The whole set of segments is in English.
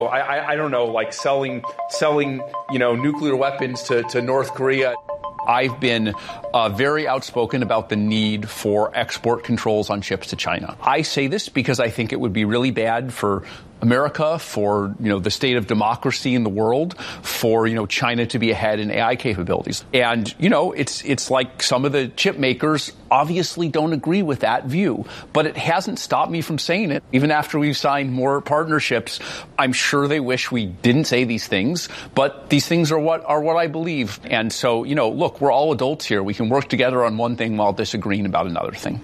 I don't know, like selling nuclear weapons to North Korea. I've been very outspoken about the need for export controls on chips to China. I say this because I think it would be really bad for America, for, the state of democracy in the world, for, China to be ahead in AI capabilities. And, it's like some of the chip makers obviously don't agree with that view, but it hasn't stopped me from saying it. Even after we've signed more partnerships, I'm sure they wish we didn't say these things, but these things are what I believe. And so, look, we're all adults here. We can work together on one thing while disagreeing about another thing.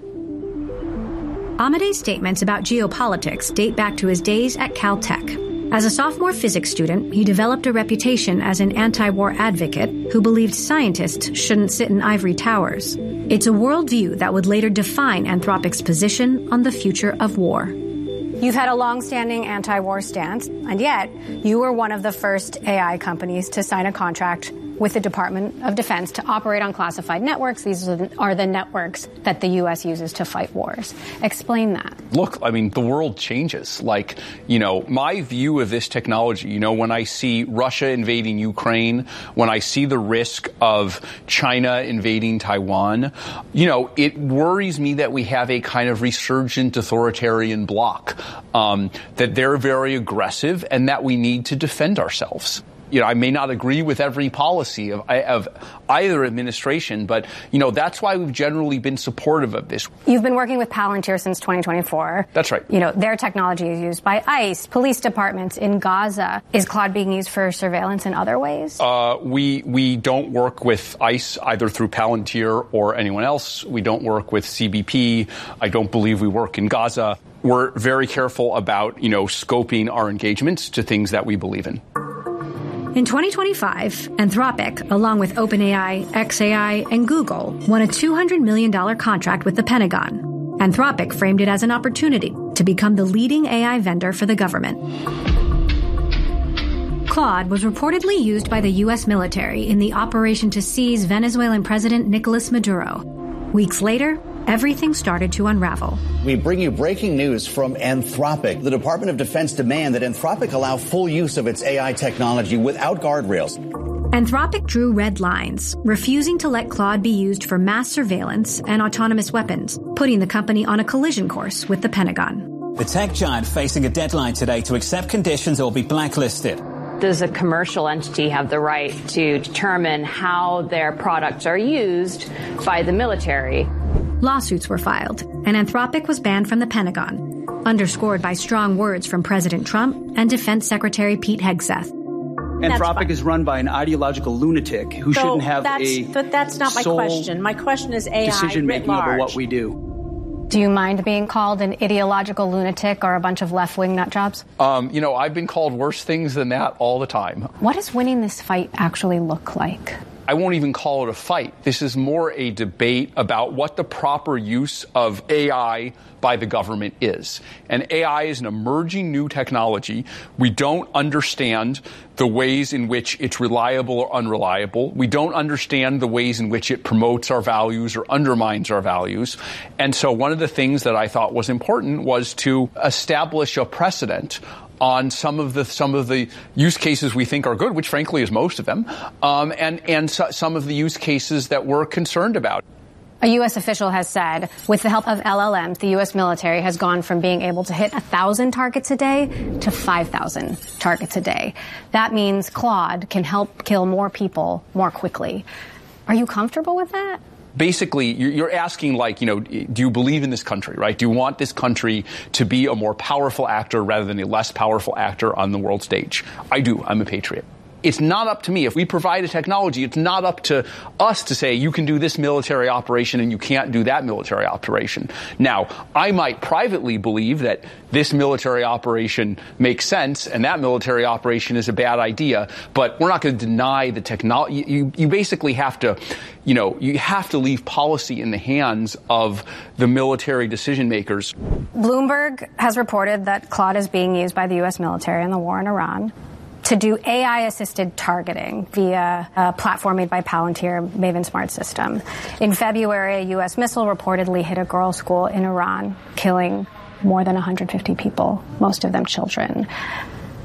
Amadei's statements about geopolitics date back to his days at Caltech. As a sophomore physics student, he developed a reputation as an anti-war advocate who believed scientists shouldn't sit in ivory towers. It's a worldview that would later define Anthropic's position on the future of war. You've had a long-standing anti-war stance, and yet you were one of the first AI companies to sign a contract with the Department of Defense to operate on classified networks. These are the networks that the U.S. uses to fight wars. Explain that. Look, the world changes. My view of this technology, when I see Russia invading Ukraine, when I see the risk of China invading Taiwan, it worries me that we have a kind of resurgent authoritarian bloc, that they're very aggressive and that we need to defend ourselves. I may not agree with every policy of either administration, but, that's why we've generally been supportive of this. You've been working with Palantir since 2024. That's right. Their technology is used by ICE, police departments in Gaza. Is Claude being used for surveillance in other ways? We don't work with ICE either through Palantir or anyone else. We don't work with CBP. I don't believe we work in Gaza. We're very careful about, scoping our engagements to things that we believe in. In 2025, Anthropic, along with OpenAI, xAI, and Google, won a $200 million contract with the Pentagon. Anthropic framed it as an opportunity to become the leading AI vendor for the government. Claude was reportedly used by the U.S. military in the operation to seize Venezuelan President Nicolas Maduro. Weeks later, everything started to unravel. We bring you breaking news from Anthropic. The Department of Defense demand that Anthropic allow full use of its AI technology without guardrails. Anthropic drew red lines, refusing to let Claude be used for mass surveillance and autonomous weapons, putting the company on a collision course with the Pentagon. The tech giant facing a deadline today to accept conditions or be blacklisted. Does a commercial entity have the right to determine how their products are used by the military? Lawsuits were filed, and Anthropic was banned from the Pentagon, underscored by strong words from President Trump and Defense Secretary Pete Hegseth. Anthropic is run by an ideological lunatic who shouldn't have But that's not my question. My question is AI decision-making writ large. over what we do. Do you mind being called an ideological lunatic or a bunch of left-wing nut jobs? I've been called worse things than that all the time. What does winning this fight actually look like? I won't even call it a fight. This is more a debate about what the proper use of AI by the government is. And AI is an emerging new technology. We don't understand the ways in which it's reliable or unreliable. We don't understand the ways in which it promotes our values or undermines our values. And so one of the things that I thought was important was to establish a precedent on some of the use cases we think are good, which frankly is most of them, and some of the use cases that we're concerned about. A U.S. official has said, with the help of LLMs, the U.S. military has gone from being able to hit 1,000 targets a day to 5,000 targets a day. That means Claude can help kill more people more quickly. Are you comfortable with that? Basically, you're asking, do you believe in this country, right? Do you want this country to be a more powerful actor rather than a less powerful actor on the world stage? I do. I'm a patriot. It's not up to me. If we provide a technology, it's not up to us to say you can do this military operation and you can't do that military operation. Now, I might privately believe that this military operation makes sense and that military operation is a bad idea, but we're not going to deny the technology. You basically have to, you have to leave policy in the hands of the military decision makers. Bloomberg has reported that Claude is being used by the U.S. military in the war in Iran to do AI-assisted targeting via a platform made by Palantir, Maven Smart System. In February, a U.S. missile reportedly hit a girls' school in Iran, killing more than 150 people, most of them children.